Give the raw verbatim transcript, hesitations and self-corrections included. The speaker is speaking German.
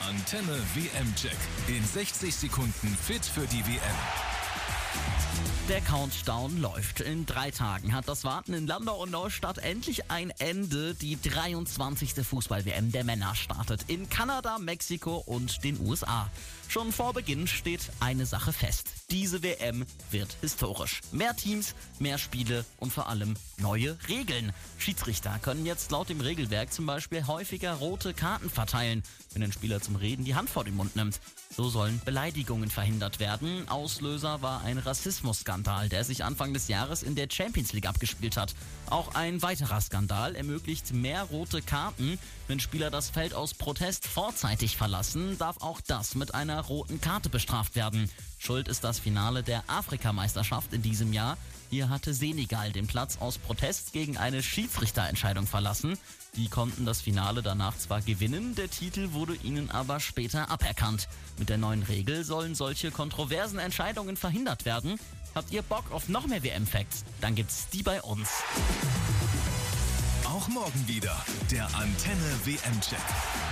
Antenne W M-Check. In sechzig Sekunden fit für die W M. Der Countdown läuft. In drei Tagen hat das Warten in Landau und Neustadt endlich ein Ende. Die dreiundzwanzigste Fußball-W M der Männer startet in Kanada, Mexiko und den U S A. Schon vor Beginn steht eine Sache fest. Diese W M wird historisch. Mehr Teams, mehr Spiele und vor allem neue Regeln. Schiedsrichter können jetzt laut dem Regelwerk zum Beispiel häufiger rote Karten verteilen, wenn ein Spieler zum Reden die Hand vor den Mund nimmt. So sollen Beleidigungen verhindert werden. Auslöser war ein Rassismusskandal, der sich Anfang des Jahres in der Champions League abgespielt hat. Auch ein weiterer Skandal ermöglicht mehr rote Karten. Wenn Spieler das Feld aus Protest vorzeitig verlassen, darf auch das mit einer roten Karte bestraft werden. Schuld ist das Finale der Afrikameisterschaft in diesem Jahr. Hier hatte Senegal den Platz aus Protest gegen eine Schiedsrichterentscheidung verlassen. Die konnten das Finale danach zwar gewinnen, der Titel wurde ihnen aber später aberkannt. Mit der neuen Regel sollen solche kontroversen Entscheidungen verhindert werden. Habt ihr Bock auf noch mehr W M-Facts? Dann gibt's die bei uns. Auch morgen wieder der Antenne W M-Check.